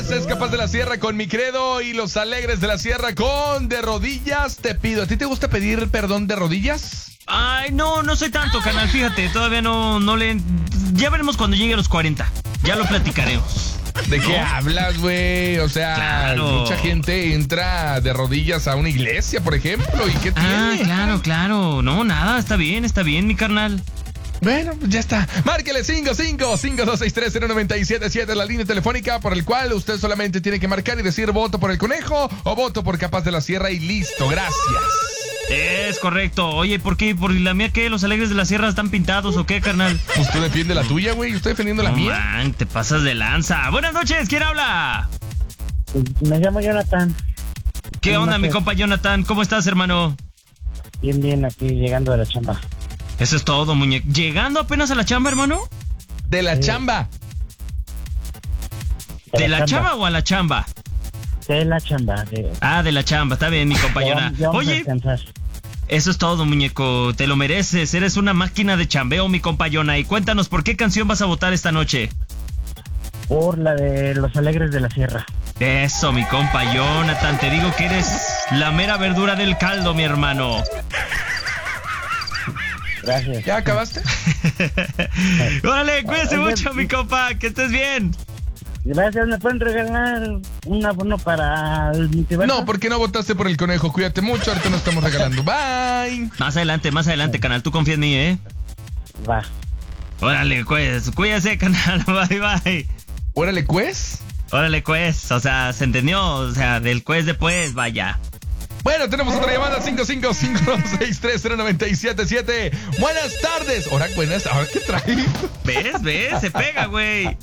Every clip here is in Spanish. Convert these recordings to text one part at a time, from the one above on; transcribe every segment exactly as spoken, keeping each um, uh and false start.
días, es Capaz de la Sierra con Mi Credo y Los Alegres de la Sierra con De Rodillas Te Pido. ¿A ti te gusta pedir perdón de rodillas? Ay, no, no soy tanto, canal, fíjate, todavía no, no le... Ya veremos cuando llegue a los cuarenta, ya lo platicaremos. ¿De qué ¿No? hablas, güey? O sea, Claro. mucha gente entra de rodillas a una iglesia, por ejemplo, ¿y qué Ah, tiene? claro, claro, no, nada, está bien, está bien, mi carnal. Bueno, pues ya está. Márquele cinco cinco cinco dos seis tres cero nueve siete siete, la línea telefónica por el cual usted solamente tiene que marcar y decir voto por el conejo o voto por Capaz de la Sierra y listo, gracias. Es correcto. Oye, ¿por qué? ¿Por la mía qué? ¿Los Alegres de la Sierra están pintados o qué, carnal? Usted defiende la tuya, güey, yo estoy defendiendo la No, mía. man, te pasas de lanza. Buenas noches, ¿quién habla? Me llamo Jonathan. ¿Qué Buenas onda, mi noches. compa Jonathan? ¿Cómo estás, hermano? Bien, bien, aquí llegando de la chamba. Eso es todo, muñeco. ¿Llegando apenas a la chamba, hermano? De la Sí. chamba. ¿De la chamba o a la chamba? De la chamba. De... Ah, de la chamba, está bien, mi compa Ya- Jonathan. ya vamos a Oye, descansar. eso es todo, muñeco. Te lo mereces. Eres una máquina de chambeo, mi compa Jonah. Y cuéntanos, ¿por qué canción vas a votar esta noche? Por la de Los Alegres de la Sierra. Eso, mi compa Jonathan. Te digo que eres la mera verdura del caldo, mi hermano. Gracias. ¿Ya acabaste? Órale, cuídese Oye, mucho, mi compa. Que estés bien. Gracias, ¿me pueden regalar un abono para el multiverso? No, ¿por qué no votaste por el conejo? Cuídate mucho, ahorita no estamos regalando. Bye. Más adelante, más adelante, canal. Tú confía en mí, ¿eh? Va. Órale, pues. Cuídese, canal. Bye, bye. Órale, pues. Órale, pues. O sea, ¿se entendió? O sea, del pues después, vaya. Bueno, tenemos otra llamada, cinco cinco cinco dos seis tres cero nueve siete siete. Buenas tardes. Ahora, buenas, ahora qué trae. ¿Ves? ¿Ves? Se pega, güey.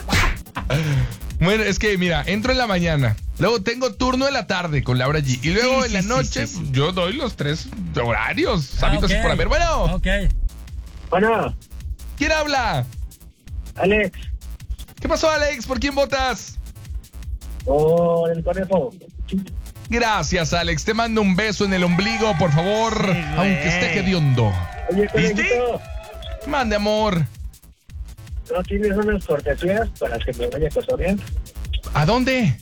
Bueno, es que mira, entro en la mañana, luego tengo turno en la tarde con Laura G. Y luego Sí, en la sí, noche sí, sí. yo doy los tres horarios, sabitos ok. por haber. Bueno, Ok. Bueno, ¿quién habla? Alex. ¿Qué pasó, Alex? ¿Por quién votas? Por el conejo. Gracias, Alex. Te mando un beso en el ombligo, por favor, Sí, güey. aunque esté hediondo. Oye, conejito, Mande, amor. ¿no tienes unas cortesías para que me vaya a pasar bien? ¿A dónde?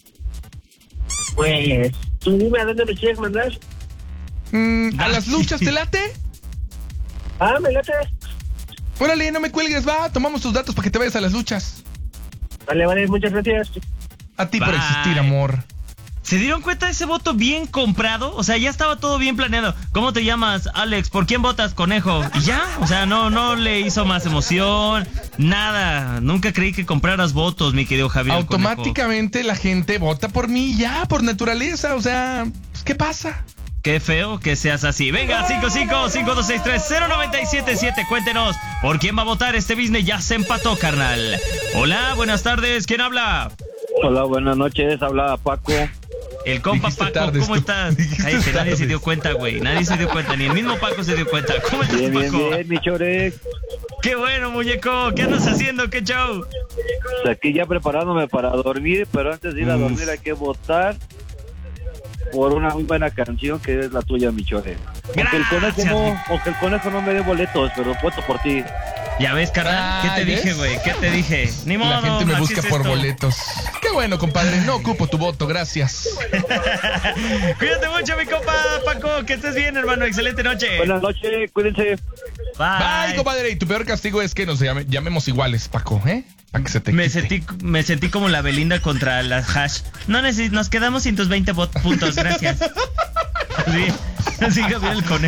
Pues, tú dime a dónde me quieres mandar. Mm, ¿A Ah, las luchas sí. te late? Ah, me late. Órale, no me cuelgues, va. Tomamos tus datos para que te vayas a las luchas. Vale, vale, muchas gracias. A ti por Bye. existir, amor. ¿Se dieron cuenta de ese voto bien comprado? O sea, ya estaba todo bien planeado. ¿Cómo te llamas, Alex? ¿Por quién votas, conejo? Y ya, o sea, no, no le hizo más emoción, nada. Nunca creí que compraras votos, mi querido Javier. el Conejo. Automáticamente la gente vota por mí ya, por naturaleza. O sea, pues, ¿qué pasa? Qué feo que seas así. Venga, cinco cinco cinco dos seis tres cero nueve siete siete. Cuéntenos, ¿por quién va a votar? Este business ya se empató, carnal. Hola, buenas tardes. ¿Quién habla? Hola, buenas noches, habla Paco. El compa Dijiste Paco, tardes ¿cómo tú. estás? Dijiste Cállate, nadie tardes. se dio cuenta, güey. Nadie se dio cuenta, ni el mismo Paco se dio cuenta. ¿Cómo estás, Bien, bien, Paco? bien, mi chore. Qué bueno, muñeco. ¿Qué andas haciendo? ¿Qué show? Pues aquí ya preparándome para dormir, pero antes de ir a Uf. dormir hay que votar por una muy buena canción que es la tuya, mi chore. Aunque el conejo Gracias, no, mi- aunque el conejo no me dé boletos, pero voto por ti. Ya ves, carnal. ¿Qué te Ay, dije, ¿ves? güey? ¿Qué te dije? Ni modo. La gente me así busca es por esto. boletos. Qué bueno, compadre. No ocupo tu voto, gracias. Cuídate mucho, mi compa Paco. Que estés bien, hermano. Excelente noche. Buenas noches, cuídense. Bye. Bye, compadre. Y tu peor castigo es que nos llame- llamemos iguales, Paco, ¿eh? Para que se te Me quite. sentí, me sentí como la Belinda contra las hash. No neces- nos quedamos sin tus veinte bot- puntos, gracias. Así, así Gabriel Conejo.